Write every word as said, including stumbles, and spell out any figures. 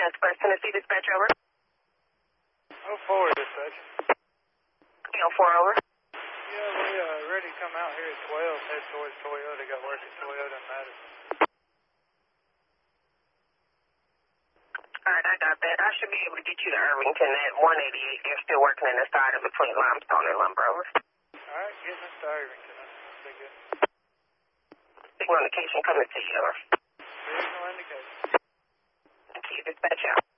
That's First Tennessee Dispatch, over. oh four, dispatch. oh four, over. Yeah, we uh, ready to come out here at twelve, head towards Toyota. Got work at Toyota and Madison. All right, I got that. I should be able to get you to Irvington at one eighty-eight. They're still working in the side of between Limestone and Lumber, over. All right, getting us to Irvington. That's pretty good. Signal indication coming to you, over. Signal indication. Thank you, dispatch out.